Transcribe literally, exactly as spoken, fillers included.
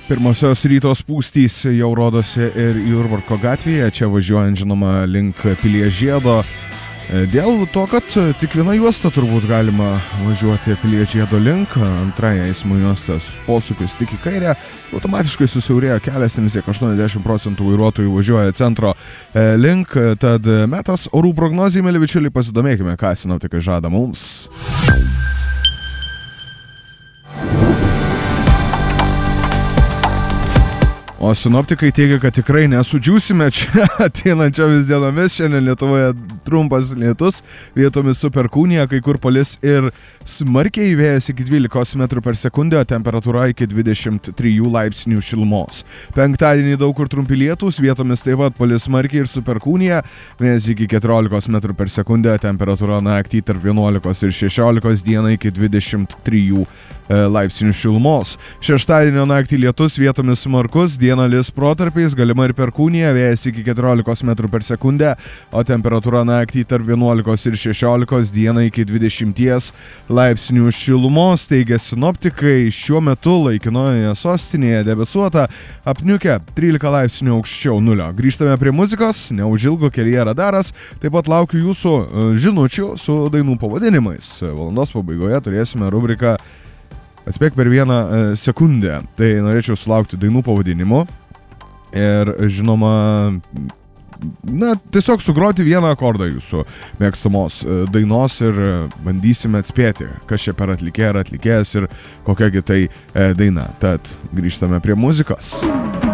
Pirmosios ryto spūstys jau rodosi ir Jurbarko gatvėje, čia važiuojant žinoma link Pilies žiedo. Dėl to, kad tik viena juosta turbūt galima važiuoti Pilies žiedo link, antrąją eismo juostas posūkis tik į kairę, automatiškai susiaurėjo kelias, nes tiek aštuoniasdešimt procentų vairuotojų važiuoja centro link, tad metas orų prognozijai, mėly bičiuliai, pasidomėkime, ką sinoptikai žada mums. O sinoptikai teigia, kad tikrai nesudžiūsime čia ateinančiomis dienomis. Šiandien Lietuvoje trumpas lietus, vietomis su perkūnija, kai kur palis ir smarkiai, vėjas iki dvylikos metrų per sekundę, temperatūra iki dvidešimt trijų laipsnių šilumos. Penktadienį daug kur trumpi lietūs, vietomis taip pat palis smarkiai ir su perkūnija, vėjas iki keturiolikos metrų per sekundę, temperatūra naktį tarp vienuolikos ir šešiolikos, dieną iki dvidešimt trijų laipsnių šilumos. Šeštadienio naktį lietus, vietomis smarkus, dieną lis protarpiais, galima ir perkūnija, vėjas iki keturiolikos metrų per sekundę, o temperatūra naktį tarp vienuolikos ir šešiolikos, dieną iki dvidešimties laipsnių šilumos. Teigia sinoptikai, šiuo metu laikinoje sostinėje debesuota, apniukę trylika laipsnių aukščiau nulio. Grįžtame prie muzikos, neužilgo kelyje radaras, taip pat laukiu jūsų žinučių su dainų pavadinimais. Valandos pabaigoje turėsime rubriką Atspėk per vieną sekundę. Tai norėčiau sulaukti dainų pavadinimų ir, žinoma, na, tiesiog sugroti vieną akordą jūsų mėgstamos dainos ir bandysime atspėti, kas čia per atlikėją ar atlikėjas ir kokiagi tai daina. Tad grįžtame prie muzikos.